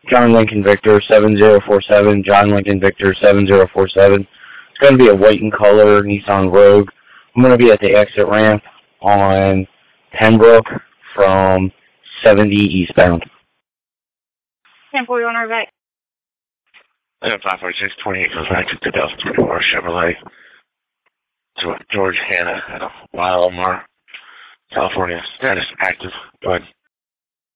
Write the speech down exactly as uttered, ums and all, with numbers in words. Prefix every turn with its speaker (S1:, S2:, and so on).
S1: John Lincoln Victor seven zero four seven, John Lincoln Victor seven zero four seven. It's going to be a white in color Nissan Rogue. I'm going to be at the exit ramp on Pembroke from seventy eastbound.
S2: ten forty on our back.
S3: five forty-six twenty-eight goes back to two thousand twenty-four Chevrolet. George Hanna at Wild Omar, California. Status active. Go ahead.